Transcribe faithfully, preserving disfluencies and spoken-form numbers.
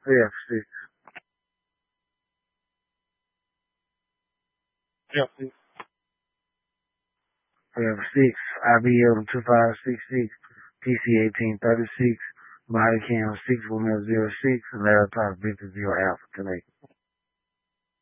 Yeah, six. Yep. Yeah, six. I B L two five six six. P C eighteen thirty six. Body cam six one zero six. Laptop Victor zero Alpha today.